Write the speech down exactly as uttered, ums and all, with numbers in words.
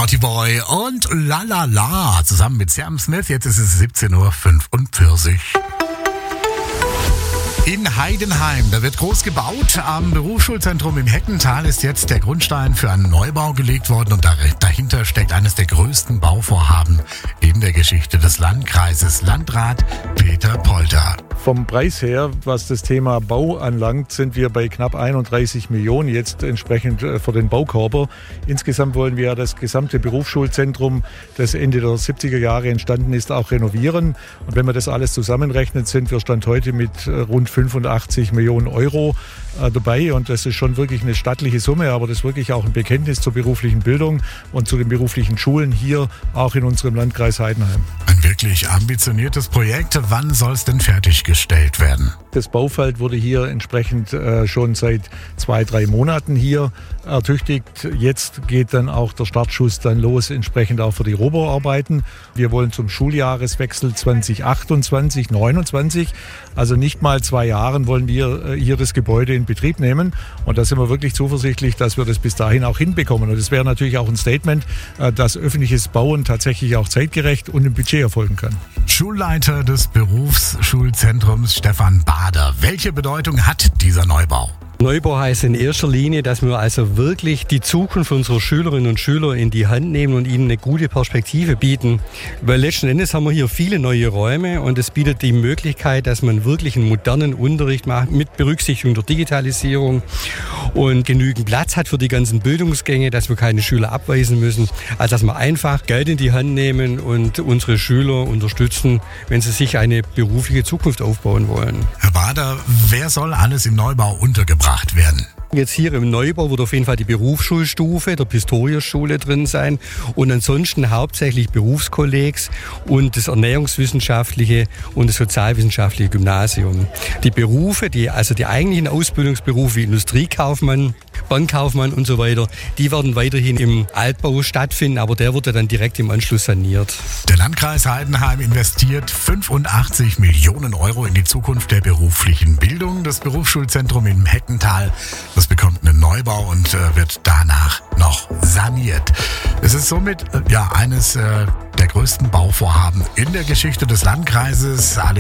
Naughty Boy und La La La zusammen mit Sam Smith. Jetzt ist es siebzehn Uhr fünfundvierzig. In Heidenheim, da wird groß gebaut. Am Berufsschulzentrum im Heckental ist jetzt der Grundstein für einen Neubau gelegt worden und dahinter steckt eines der größten Bauvorhaben in der Geschichte des Landkreises. Landrat Peter Polter. Vom Preis her, was das Thema Bau anlangt, sind wir bei knapp einunddreißig Millionen jetzt entsprechend für den Baukörper. Insgesamt wollen wir das gesamte Berufsschulzentrum, das Ende der siebziger Jahre entstanden ist, auch renovieren. Und wenn man das alles zusammenrechnet, sind wir Stand heute mit rund fünfundachtzig Millionen Euro äh, dabei. Und das ist schon wirklich eine stattliche Summe, aber das ist wirklich auch ein Bekenntnis zur beruflichen Bildung und zu den beruflichen Schulen hier, auch in unserem Landkreis Heidenheim. Ein wirklich ambitioniertes Projekt. Wann soll es denn fertiggestellt werden? Das Baufeld wurde hier entsprechend äh, schon seit zwei, drei Monaten hier ertüchtigt. Jetzt geht dann auch der Startschuss dann los, entsprechend auch für die Rohbauarbeiten. Wir wollen zum Schuljahreswechsel zwanzig achtundzwanzig neunundzwanzig, also nicht mal zwei Jahren, wollen wir äh, hier das Gebäude in Betrieb nehmen. Und da sind wir wirklich zuversichtlich, dass wir das bis dahin auch hinbekommen. Und es wäre natürlich auch ein Statement, äh, dass öffentliches Bauen tatsächlich auch zeitgerecht und im Budget erfolgen kann. Schulleiter des Berufsschulzentrums Stefan Bader. Welche Bedeutung hat dieser Neubau? Neubau heißt in erster Linie, dass wir also wirklich die Zukunft unserer Schülerinnen und Schüler in die Hand nehmen und ihnen eine gute Perspektive bieten. Weil letzten Endes haben wir hier viele neue Räume und es bietet die Möglichkeit, dass man wirklich einen modernen Unterricht macht mit Berücksichtigung der Digitalisierung und genügend Platz hat für die ganzen Bildungsgänge, dass wir keine Schüler abweisen müssen. Also dass wir einfach Geld in die Hand nehmen und unsere Schüler unterstützen, wenn sie sich eine berufliche Zukunft aufbauen wollen. Herr Bader, wer soll alles im Neubau untergebracht werden? Jetzt hier im Neubau wird auf jeden Fall die Berufsschulstufe der Pistorius-Schule drin sein und ansonsten hauptsächlich Berufskollegs und das ernährungswissenschaftliche und das sozialwissenschaftliche Gymnasium. Die Berufe, die, also die eigentlichen Ausbildungsberufe wie Industriekaufmann, Bankkaufmann und so weiter, die werden weiterhin im Altbau stattfinden, aber der wird ja dann direkt im Anschluss saniert. Der Landkreis Heidenheim investiert fünfundachtzig Millionen Euro in die Zukunft der beruflichen Bildung. Das Berufsschulzentrum im Heckental, das bekommt einen Neubau und äh, wird danach noch saniert. Es ist somit äh, ja eines äh, der größten Bauvorhaben in der Geschichte des Landkreises. Alle